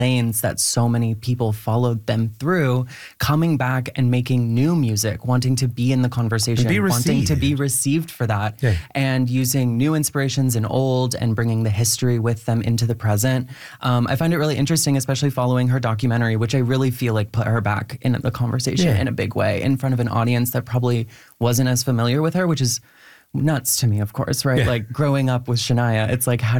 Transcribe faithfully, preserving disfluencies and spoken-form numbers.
lanes that so many people followed them through, coming back and making new music, wanting to be in the conversation, be wanting to received. be received for that, Yeah. and using new inspirations and old and bringing the history with them into the present. Um, I find it really interesting, especially following her documentary, which I really feel like put her back in the conversation Yeah. in a big way in front of an audience that probably wasn't as familiar with her, which is nuts to me, of course, right? Yeah. Like growing up with Shania, it's like, how